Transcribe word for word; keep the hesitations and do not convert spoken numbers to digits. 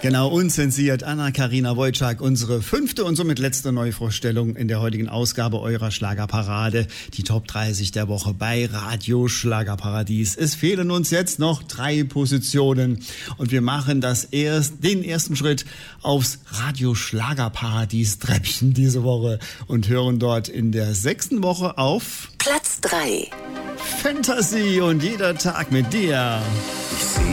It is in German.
Genau, unzensiert. Anna-Karina Wojcik, unsere fünfte und somit letzte Neuvorstellung in der heutigen Ausgabe eurer Schlagerparade. Die Top dreißig der Woche bei Radio Schlagerparadies. Es fehlen uns jetzt noch drei Positionen und wir machen das erst, den ersten Schritt aufs Radio Schlagerparadies Treppchen diese Woche und hören dort in der sechsten Woche auf Platz drei. Fantasy und jeder Tag mit dir. Ich sehe